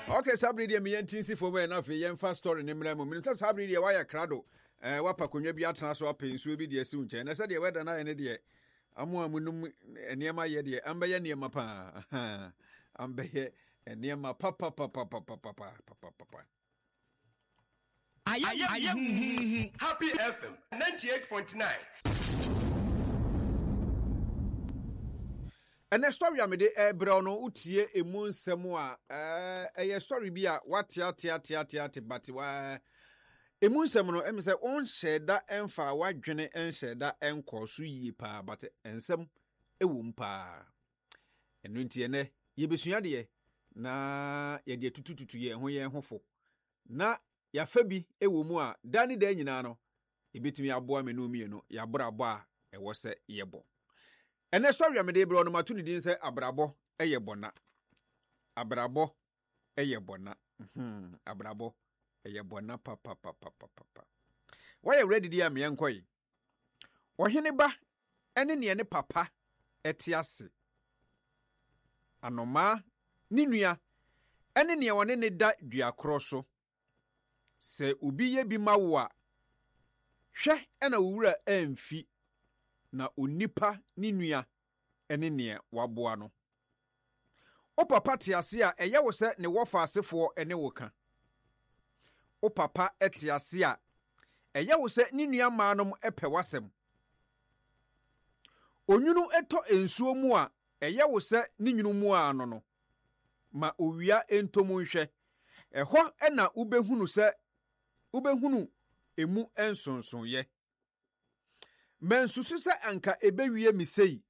Okay, Sabri, me and Tinsi for when enough, young fast story in Eminem. Minister Sabri, why a crado, Wapa could be at transfer paying so be the soon. And I said, you were an idea. I'm one near my idea. I'm by near my pa. I'm by near my papa. Happy FM 98.9. And the story I made Brono Utie a moon semua a story be a what tia but a moon semono em say on share that emfa wadwene en share that enko so yi pa but ensem ewum pa enu ntie ne ye besua de na ye de tutututu ye hofo na ya fa bi ewumu a dani da nyina no ebetumi aboa menu mienu ya brabo a ewo se yebo. And the story I made bro no matu ni din say abrabo eye bona. Abrabo eye bona. Abrabo eye bona papa. Why you ready dia me enkoyi? Ohene ba ene ne papa etiase. Anoma ni nua ene ne wone ne da dua kroso. Se ubi ye bi mawo a hwe ena wura amfi na onipa ni nua ene ne waboa no o papa tiase a eye wo se ne wofa asefo ene wo ka o papa etiase a eye wo se ni nua maanom epe wasem onwunu eto ensuo mu a eye wo se ni nwunu mu a no ma owia entomu nhwe eho na ubehunu emu ensonson ye mensusu se anka ebewie misei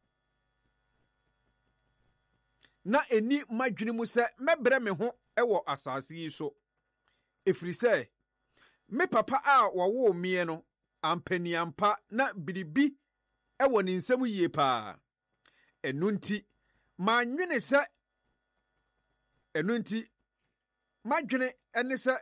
na eni madwene mu se mebre me ho ewo asase yi so efiri se me papa a wowo mie no ampani ampa na biribi ewo ne nsem yie pa enunti madwene ene se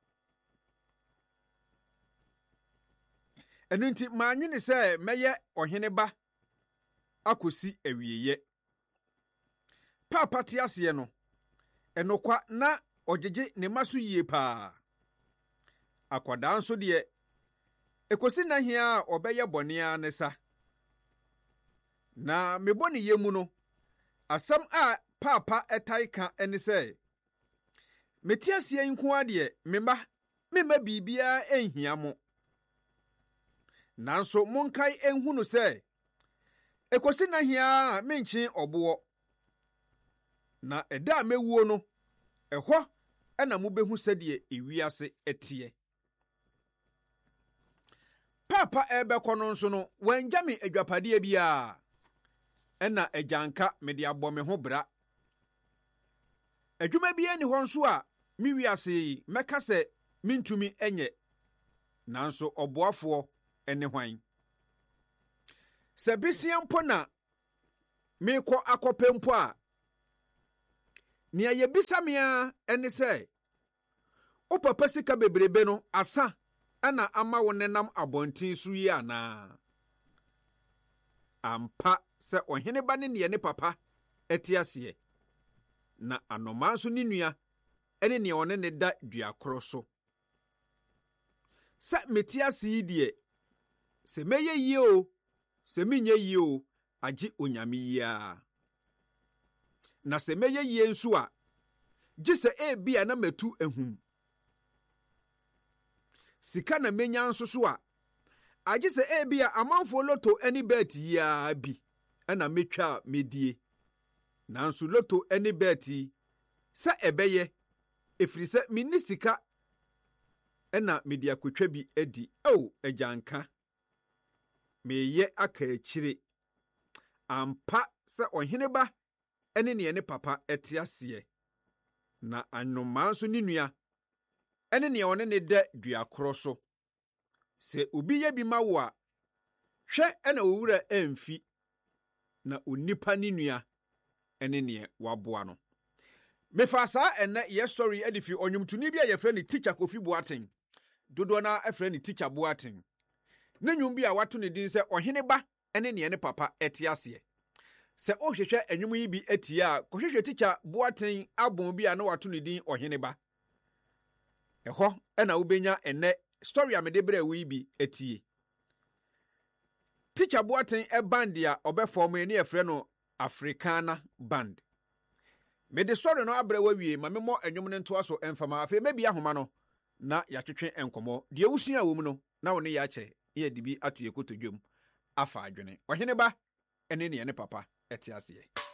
enunti manwene se meye ohene ba akosi awieye papa tiase no enokwa na ojeje ne maso yie pa akwada nso de ekosi na hia obeye bone a ne sa na mebone yemu no asam a papa etai ka ene se metiase nko ade mema bibia enhia mo nanso monkai enhunu se ekosi na hia menchi obo na eda mewuo no eho ena mubehu sedie ewiase etie papa ebekono nso no wanjame adwapade bia ena agyanka mede abɔ me ho bra adwuma bia ni hɔ nso a miwiase meka se mintumi enye nanso oboafo ene hwan se bisia mpo na mekɔ akɔpempo a nia ye bisamia ene se o papa sika bebrebe no asa ana ama wonenam abontin so yi ana ampa se ohene ba ne papa etiase na anomanso ni nua ene ne one ne da dua kroso se metiase yi de se meye yi o se minye yi o agi onyame yi a na se meye yi nso a gise bia na matu ehum sika na menya nso so a agi se bia amanfo loto ani bet yi a bi na metwa medie nanso loto ani bet se ebeye efiri se minni sika na media kotwa bi adi agyanka meye aka akire ampa se ohene ba ene ne papa etiase na anomanso ni nua ene ne one ne da dua kroso se obi ye bi mawo a hwe ena owura amfi na onipa ni nua ene ne waboa no mefa saa ene ye story edifi onwumtuni bi a ye frɛ ne teacher Kofi Boateng dodo na afrɛ ne teacher Boateng na nwum bi a wato ne din sɛ ohene ba ene ne papa etiase sɛ ohwehwɛ enwum yi bi atie a kohwehwɛ teacher Boaten abon bi a na wato ne din ɔhene ba ɛhɔ ɛna wobenya ene story a mede brɛ wo yi bi atie teacher Boaten band a ɔbɛform ne yɛfrɛ no Africana band mede story no abrɛ wo wie ma memɔ enwum no ntoa so emfama afei mebi ahoma no na yɛatwetwe enkomo de wusua wo mu no na wo ne yɛ akyɛ yɛ dibi ato yɛ kotodwom afa adwene ɔhene ba ene ne papa ɛte aseɛ